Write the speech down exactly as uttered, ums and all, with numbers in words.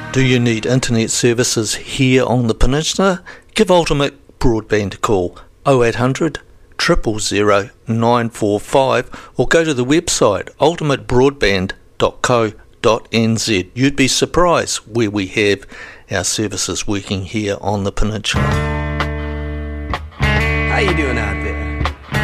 Do you need internet services here on the peninsula? Give Ultimate Broadband a call oh eight hundred, zero zero zero, nine four five or go to the website ultimate broadband dot co dot n z. You'd be surprised where we have our services working here on the peninsula. How you doing, Al?